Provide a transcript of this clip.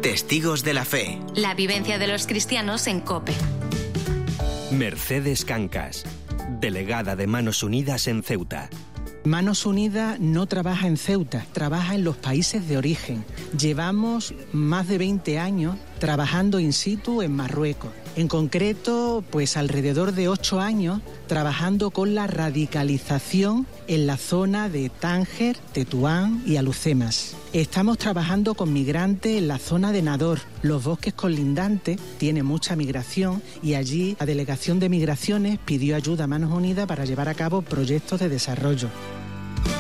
Testigos de la Fe. La vivencia de los cristianos en COPE. Mercedes Cancas, delegada de Manos Unidas en Ceuta. Manos Unidas no trabaja en Ceuta, trabaja en los países de origen. Llevamos más de 20 años trabajando in situ en Marruecos. En concreto, pues alrededor de 8 años trabajando con la radicalización en la zona de Tánger, Tetuán y Alhucemas. Estamos trabajando con migrantes en la zona de Nador. Los bosques colindantes tienen mucha migración y allí la Delegación de Migraciones pidió ayuda a Manos Unidas para llevar a cabo proyectos de desarrollo.